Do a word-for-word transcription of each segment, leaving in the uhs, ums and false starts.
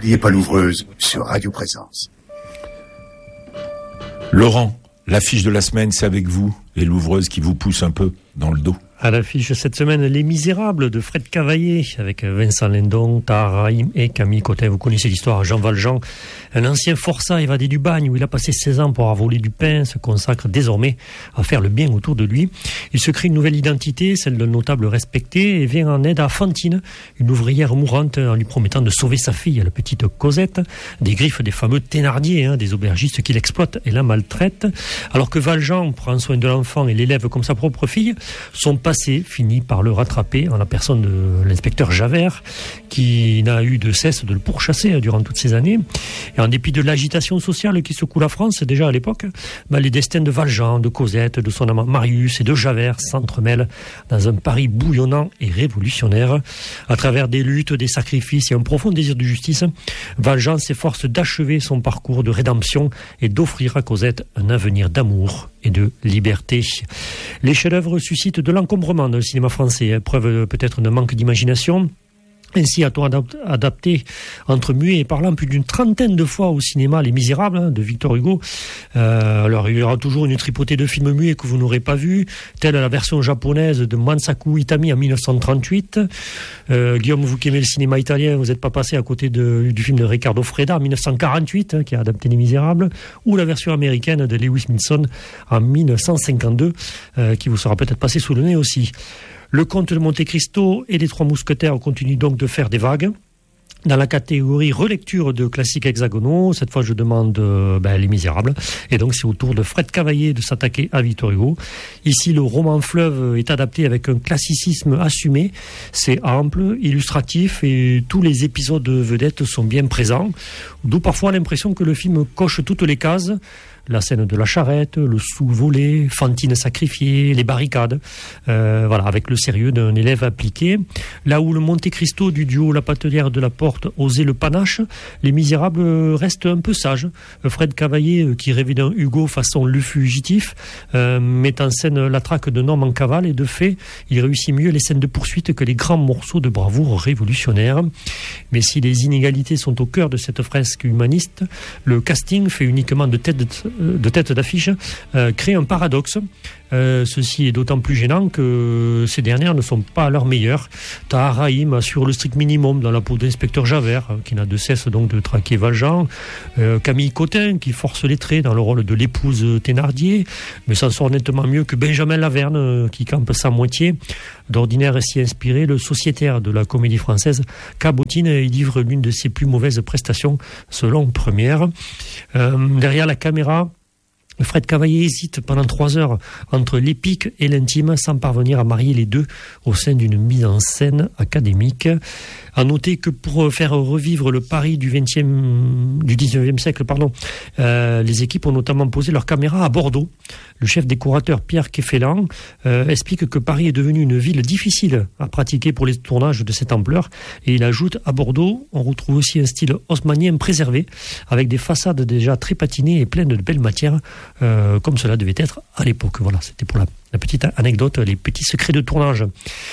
N'oubliez pas l'ouvreuse sur Radio Présence. Laurent, l'affiche de la semaine, c'est avec vous et l'ouvreuse qui vous pousse un peu dans le dos. À l'affiche cette semaine, Les Misérables de Fred Cavaillé, avec Vincent Lindon, Tahar Rahim et Camille Cotin. Vous connaissez l'histoire, Jean Valjean, un ancien forçat évadé du bagne où il a passé seize ans pour avoir volé du pain, se consacre désormais à faire le bien autour de lui. Il se crée une nouvelle identité, celle d'un notable respecté, et vient en aide à Fantine, une ouvrière mourante, en lui promettant de sauver sa fille, la petite Cosette, des griffes des fameux Thénardier, hein, des aubergistes qui l'exploitent et la maltraitent. Alors que Valjean prend soin de l'enfant et l'élève comme sa propre fille, son passé finit par le rattraper en la personne de l'inspecteur Javert, qui n'a eu de cesse de le pourchasser durant toutes ces années. Et en dépit de l'agitation sociale qui secoue la France, déjà à l'époque, bah, les destins de Valjean, de Cosette, de son amant Marius et de Javert s'entremêlent dans un Paris bouillonnant et révolutionnaire. À travers des luttes, des sacrifices et un profond désir de justice, Valjean s'efforce d'achever son parcours de rédemption et d'offrir à Cosette un avenir d'amour et de liberté. Les chefs-d'œuvre suscitent de l'encombrement dans le cinéma français, preuve peut-être d'un manque d'imagination. Ainsi a-t-on adapté entre muet et parlant plus d'une trentaine de fois au cinéma Les Misérables hein, de Victor Hugo. Euh, alors il y aura toujours une tripotée de films muets que vous n'aurez pas vus, telle la version japonaise de Mansaku Itami en dix-neuf cent trente-huit. Euh, Guillaume, vous qui aimez le cinéma italien, vous n'êtes pas passé à côté de, du film de Riccardo Freda en dix-neuf cent quarante-huit, hein, qui a adapté Les Misérables, ou la version américaine de Lewis Milson en dix-neuf cent cinquante-deux, euh, qui vous sera peut-être passé sous le nez aussi. Le Comte de Monte Cristo et les Trois Mousquetaires continuent donc de faire des vagues. Dans la catégorie relecture de classiques hexagonaux, cette fois je demande euh, ben, Les Misérables. Et donc c'est au tour de Fred Cavaillé de s'attaquer à Victor Hugo. Ici le roman fleuve est adapté avec un classicisme assumé. C'est ample, illustratif et tous les épisodes vedettes sont bien présents. D'où parfois l'impression que le film coche toutes les cases. La scène de la charrette, le sous-volé, Fantine sacrifiée, les barricades, euh, voilà, avec le sérieux d'un élève appliqué. Là où le Monte Cristo du duo La Patelière de la Porte osait le panache, Les Misérables restent un peu sages. Fred Cavaillé, qui rêvait d'un Hugo façon Le Fugitif, euh, met en scène la traque d'un homme en cavale et de fait, il réussit mieux les scènes de poursuite que les grands morceaux de bravoure révolutionnaire. Mais si les inégalités sont au cœur de cette fresque humaniste, le casting fait uniquement de tête de de tête d'affiche, euh, crée un paradoxe. Euh, ceci est d'autant plus gênant que ces dernières ne sont pas à leur meilleur. Tahar Rahim assure le strict minimum dans la peau d'inspecteur Javert, qui n'a de cesse donc de traquer Valjean. Euh, Camille Cotin, qui force les traits dans le rôle de l'épouse Thénardier, mais s'en sort nettement mieux que Benjamin Laverne, qui campe sa moitié. D'ordinaire si inspiré, le sociétaire de la comédie française cabotine et livre l'une de ses plus mauvaises prestations, selon Première. Euh, derrière la caméra, Fred Cavaillé hésite pendant trois heures entre l'épique et l'intime sans parvenir à marier les deux au sein d'une mise en scène académique. À noter que pour faire revivre le Paris du vingtième, du dix-neuvième siècle, pardon, euh, les équipes ont notamment posé leurs caméras à Bordeaux. Le chef décorateur Pierre Kéfélan euh, explique que Paris est devenu une ville difficile à pratiquer pour les tournages de cette ampleur. Et il ajoute, à Bordeaux, on retrouve aussi un style haussmannien préservé, avec des façades déjà très patinées et pleines de belles matières, euh, comme cela devait être à l'époque. Voilà, c'était pour la, la petite anecdote, les petits secrets de tournage.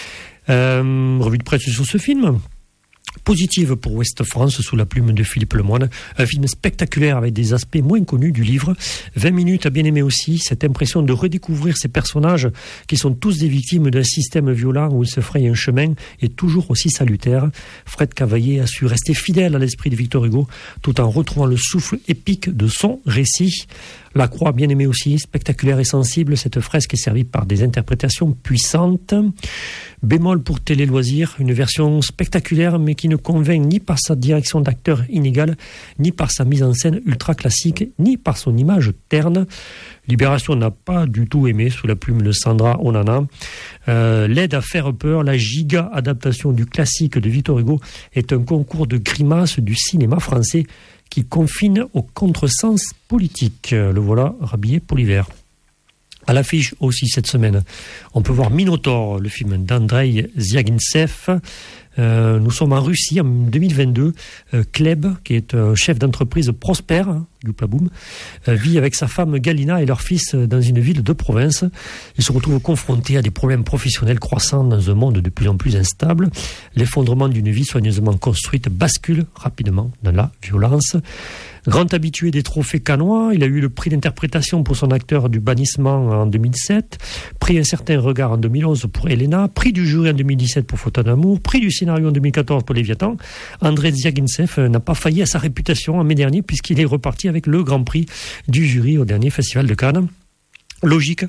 Euh, revue de presse sur ce film. Positive pour Ouest France sous la plume de Philippe Lemoine. Un film spectaculaire avec des aspects moins connus du livre. vingt minutes à bien aimer aussi. Cette impression de redécouvrir ces personnages qui sont tous des victimes d'un système violent où ils se frayent un chemin est toujours aussi salutaire. Fred Cavaillé a su rester fidèle à l'esprit de Victor Hugo tout en retrouvant le souffle épique de son récit. La Croix, bien aimée aussi, spectaculaire et sensible, cette fresque est servie par des interprétations puissantes. Bémol pour Télé Loisirs, une version spectaculaire mais qui ne convainc ni par sa direction d'acteur inégale, ni par sa mise en scène ultra classique, ni par son image terne. Libération n'a pas du tout aimé sous la plume de Sandra Onana. Euh, l'aide à faire peur, la giga adaptation du classique de Victor Hugo est un concours de grimaces du cinéma français qui confine au contresens politique. Le voilà rhabillé pour l'hiver. À l'affiche aussi cette semaine, on peut voir Minotaur, le film d'Andrei Zviagintsev, Euh, nous sommes en Russie en deux mille vingt-deux. Euh, Kleb, qui est un chef d'entreprise prospère, hein, Youplaboum, euh, vit avec sa femme Galina et leur fils dans une ville de province. Il se retrouve confronté à des problèmes professionnels croissants dans un monde de plus en plus instable. L'effondrement d'une vie soigneusement construite bascule rapidement dans la violence. Grand habitué des trophées cannois, il a eu le prix d'interprétation pour son acteur du bannissement en deux mille sept, prix Un certain regard en deux mille onze pour Elena, prix du jury en deux mille dix-sept pour Faute d'amour, prix du scénario en deux mille quatorze pour Léviathan. Andrei Zvyagintsev n'a pas failli à sa réputation en mai dernier puisqu'il est reparti avec le grand prix du jury au dernier festival de Cannes. Logique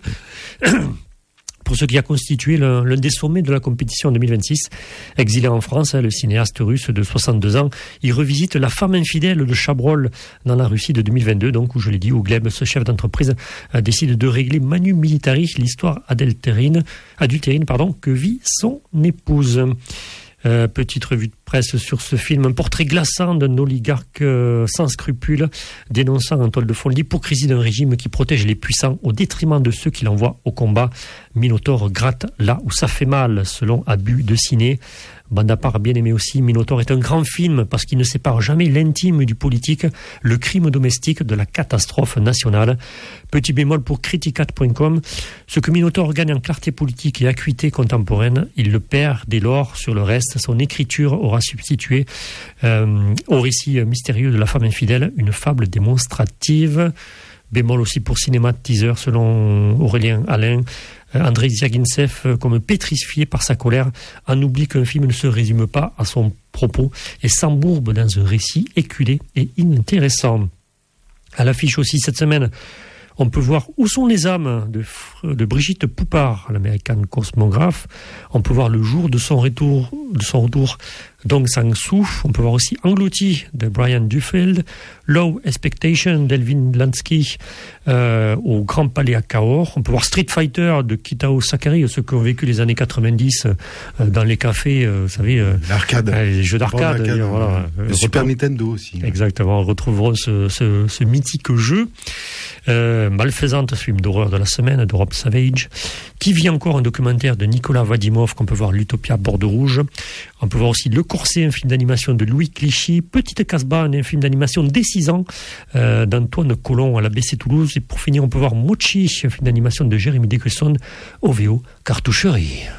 pour ce qui a constitué l'un des sommets de la compétition en deux mille vingt-six. Exilé en France, le cinéaste russe de soixante-deux ans, il revisite La femme infidèle de Chabrol dans la Russie de deux mille vingt-deux, donc où je l'ai dit, où Gleb, ce chef d'entreprise, décide de régler manu militari l'histoire adultérine, adultérine pardon, que vit son épouse. Euh, petite revue de presse sur ce film, un portrait glaçant d'un oligarque euh, sans scrupules, dénonçant en toile de fond l'hypocrisie d'un régime qui protège les puissants au détriment de ceux qui l'envoient au combat. Minotaur gratte là où ça fait mal, selon Abus de Ciné. Bande à part bien aimé aussi, Minotaur est un grand film parce qu'il ne sépare jamais l'intime du politique, le crime domestique de la catastrophe nationale. Petit bémol pour criticat point com, ce que Minotaur gagne en clarté politique et acuité contemporaine, il le perd dès lors sur le reste. Son écriture aura substitué euh, au récit mystérieux de la femme infidèle une fable démonstrative. Bémol aussi pour Cinéma Teaser, selon Aurélien Alain. Andrei Zvyagintsev, comme pétrifié par sa colère, en oublie qu'un film ne se résume pas à son propos et s'embourbe dans un récit éculé et inintéressant. À l'affiche aussi cette semaine, on peut voir Où sont les âmes de, de Brigitte Poupard, l'américaine cosmographe. On peut voir Le jour de son retour, de son retour d'Aung San Suu. On peut voir aussi Englouti de Brian Duffield, Low Expectation d'Elvin Lansky euh, au Grand Palais à Cahors. On peut voir Street Fighter de Kitao Sakari, ceux qui ont vécu les années quatre-vingt-dix euh, dans les cafés, euh, vous savez, euh, l'arcade, euh, les jeux d'arcade, euh, voilà, le Super Nintendo aussi. Exactement, on retrouveront ce, ce, ce mythique jeu. Euh, Malfaisante, film d'horreur de la semaine de Rob Savage. Qui vit encore, un documentaire de Nicolas Vadimov qu'on peut voir, l'Utopia Borde Rouge. On peut voir aussi Le Corset, un film d'animation de Louis Clichy. Petite Casbah, un film d'animation dès six ans euh, d'Antoine Colomb à la B C Toulouse. Et pour finir, on peut voir Mochi, un film d'animation de Jérémy Descresson, O V O Cartoucherie.